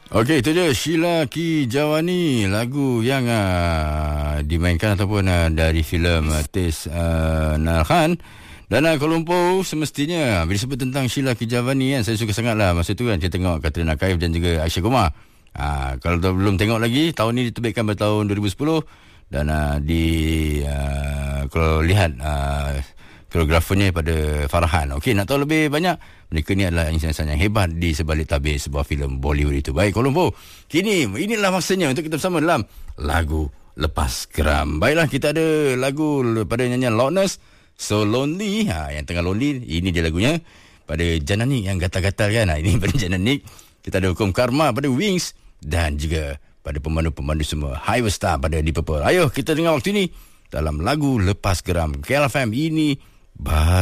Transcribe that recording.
Okey, itu dia Sheila Kijawani, lagu yang dimainkan ataupun dari filem Tes Nalkhan. Dan Kuala Lumpur semestinya bila sebut tentang Sheila Kijawani kan, saya suka sangatlah masa tu kan saya tengok Katrina Kaif dan juga Aisyah Kumar. Kalau belum tengok lagi, tahun ni diterbitkan pada tahun 2010 dan kalau lihat koreografernya pada Farhan. Okey, nak tahu lebih banyak, mereka ni adalah insan-insan yang hebat di sebalik tabir sebuah filem Bollywood itu. Baik, Kuala Lumpur, kini inilah masanya untuk kita bersama dalam lagu Lepas Geram. Baiklah, kita ada lagu pada nyanyian Loudness, So Lonely. Yang tengah lonely, ini dia lagunya. Pada Jananik yang gatal-gatal kan, ini pada Jananik. Kita ada Hukum Karma pada Wings, dan juga pada pemandu-pemandu semua Highway Star pada Deep Purple. Ayo kita dengar waktu ini dalam lagu Lepas Geram. KLFM, ini